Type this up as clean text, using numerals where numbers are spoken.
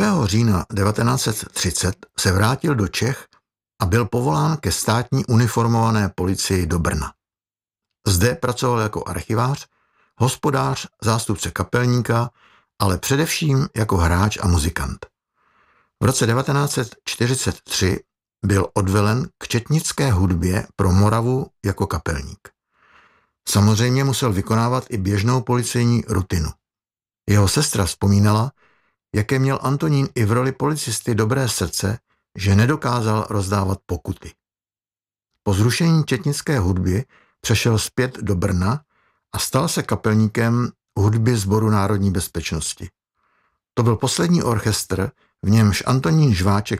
1. října 1930 se vrátil do Čech a byl povolán ke státní uniformované policii do Brna. Zde pracoval jako archivář, hospodář, zástupce kapelníka, ale především jako hráč a muzikant. V roce 1943 byl odvelen k četnické hudbě pro Moravu jako kapelník. Samozřejmě musel vykonávat i běžnou policejní rutinu. Jeho sestra vzpomínala, jaké měl Antonín i v roli policisty dobré srdce, že nedokázal rozdávat pokuty. Po zrušení četnické hudby přešel zpět do Brna a stal se kapelníkem hudby Sboru národní bezpečnosti. To byl poslední orchestr, v němž Antonín Žváček